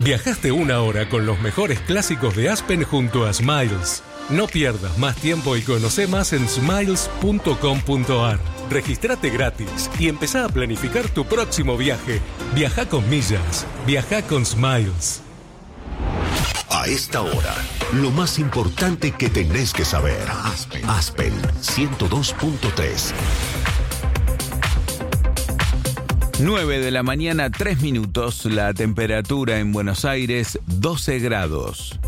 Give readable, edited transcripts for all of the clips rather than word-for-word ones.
Viajaste una hora con los mejores clásicos de Aspen junto a Smiles. No pierdas más tiempo y conoce más en smiles.com.ar. Regístrate gratis y empezá a planificar tu próximo viaje. Viaja con millas. Viaja con Smiles. A esta hora, lo más importante que tenés que saber. Aspen 102.3. 9 de la mañana, 3 minutos. La temperatura en Buenos Aires, 12 grados.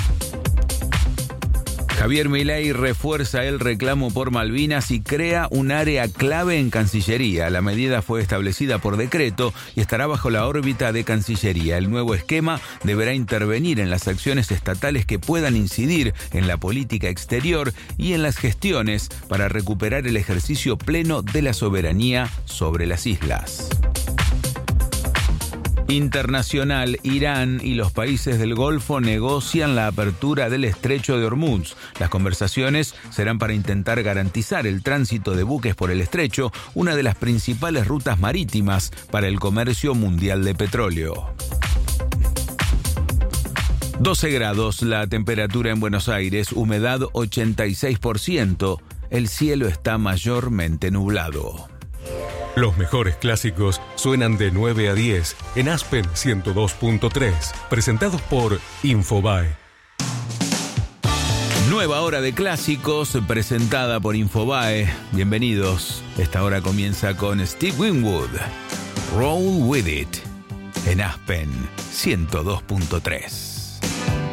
Javier Milei refuerza el reclamo por Malvinas y crea un área clave en Cancillería. La medida fue establecida por decreto y estará bajo la órbita de Cancillería. El nuevo esquema deberá intervenir en las acciones estatales que puedan incidir en la política exterior y en las gestiones para recuperar el ejercicio pleno de la soberanía sobre las islas. Internacional, Irán y los países del Golfo negocian la apertura del estrecho de Hormuz. Las conversaciones serán para intentar garantizar el tránsito de buques por el estrecho, una de las principales rutas marítimas para el comercio mundial de petróleo. 12 grados la temperatura en Buenos Aires, humedad 86%. El cielo está mayormente nublado. Los mejores clásicos suenan de 9 a 10 en Aspen 102.3, presentados por Infobae. Nueva hora de clásicos presentada por Infobae. Bienvenidos. Esta hora comienza con Steve Winwood. Roll With It en Aspen 102.3.